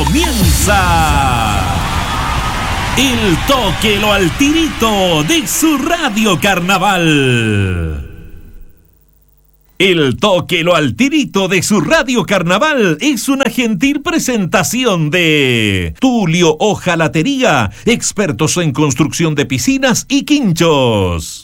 Comienza El Tóquelo al Tirito de su Radio Carnaval. El Tóquelo al Tirito de su Radio Carnaval es una gentil presentación de Tulio Hojalatería, expertos en construcción de piscinas y quinchos.